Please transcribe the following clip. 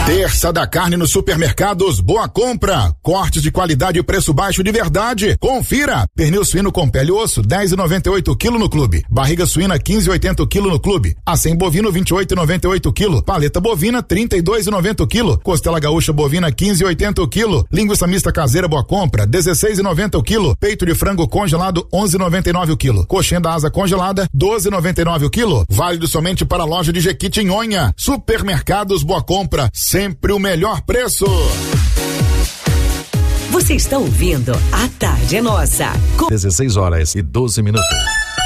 Terça da carne nos supermercados Boa Compra. Cortes de qualidade e preço baixo de verdade. Confira. Pernil suíno com pele e osso, 10,98 kg no clube. Barriga suína, 15,80 kg no clube. Acém bovino, 28,98 kg. Paleta bovina, 32,90 kg. Costela gaúcha bovina, 15,80 kg. Linguiça mista caseira Boa Compra, 16,90 kg. Peito de frango congelado, 11,99 kg. Coxinha da asa congelada, 12,99 kg. Válido somente para a loja de Jequitinhonha. Supermercados Boa Compra, sempre o melhor preço. Você está ouvindo A Tarde é Nossa. 16 horas e 12 minutos.